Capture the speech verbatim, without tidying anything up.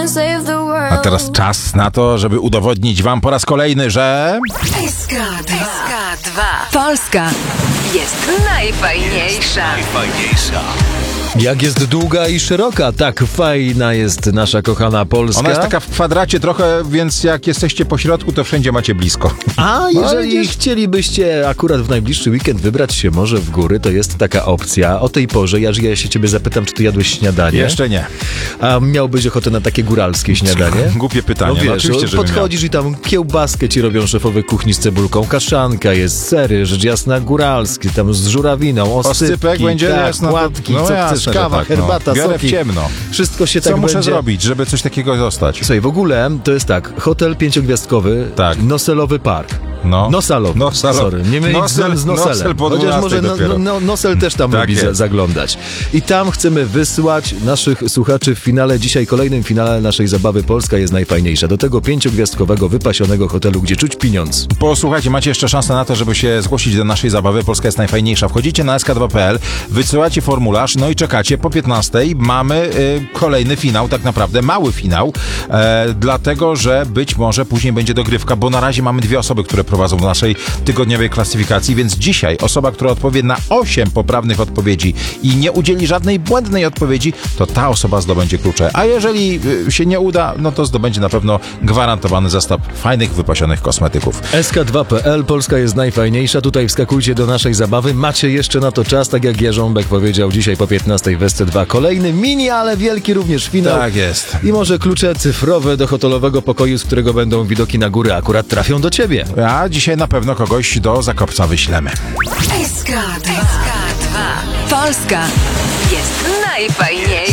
A teraz czas na to, żeby udowodnić wam po raz kolejny, że... S K dwa. Polska jest najfajniejsza. Najfajniejsza. Jak jest długa i szeroka, tak fajna jest nasza kochana Polska. Ona jest taka w kwadracie trochę, więc jak jesteście po środku, to wszędzie macie blisko. A jeżeli widzisz? chcielibyście akurat w najbliższy weekend wybrać się może w góry, to jest taka opcja. O tej porze, ja, ja się ciebie zapytam, czy ty jadłeś śniadanie? Jeszcze nie. A miałbyś ochotę na takie góralskie śniadanie? Głupie pytanie. No No wiesz, oczywiście, że podchodzisz i tam kiełbaskę ci robią szefowe kuchni z cebulką, kaszanka jest, sery, rzecz jasna góralskie, tam z żurawiną, osypki, Oscypek będzie, tak, jasno, płatki, no co jasne, chcesz, że kawa, tak, no. herbata, Biorę soki. w ciemno. Wszystko się Co tak muszę będzie... zrobić, żeby coś takiego zostać? Słuchaj, w ogóle to jest tak, hotel pięciogwiazdkowy, Tak. Noselowy Park. No. Nosalowy, Nosalo- sorry, nie mylić Nosel- z, z Noselem. Nosel po Chociaż dwunastej może no, dopiero. no, Nosel też tam Tak lubi za, jest. zaglądać. I tam chcemy wysłać naszych słuchaczy w finale, dzisiaj kolejnym finale naszej zabawy Polska jest najfajniejsza. Do tego pięciogwiazdkowego, wypasionego hotelu, gdzie czuć pieniądz. Posłuchajcie, macie jeszcze szansę na to, żeby się zgłosić do naszej zabawy. Polska jest najfajniejsza. Wchodzicie na S K dwa kropka P L, wysyłacie formularz, no i czekacie. Po piętnastej mamy y, kolejny finał, tak naprawdę mały finał, e, dlatego, że być może później będzie dogrywka, bo na razie mamy dwie osoby, które prowadzą w naszej tygodniowej klasyfikacji, więc dzisiaj osoba, która odpowie na osiem poprawnych odpowiedzi i nie udzieli żadnej błędnej odpowiedzi, to ta osoba zdobędzie klucze. A jeżeli y, się nie uda, no to zdobędzie na pewno gwarantowany zestaw fajnych, wypasionych kosmetyków. S K dwa kropka P L, Polska jest najfajniejsza. Tutaj wskakujcie do naszej zabawy. Macie jeszcze na to czas, tak jak Jarząbek powiedział, dzisiaj po piętnastej w S C dwa. Kolejny mini, ale wielki również finał. Tak jest. I może klucze cyfrowe do hotelowego pokoju, z którego będą widoki na góry, akurat trafią do ciebie. A dzisiaj na pewno kogoś do Zakopca wyślemy. S K dwa. Polska jest najfajniejsza.